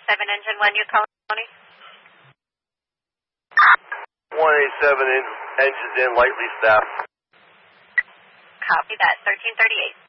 engine 1, you calling Tony? 187 engines in, lightly staffed. Copy that, 1338.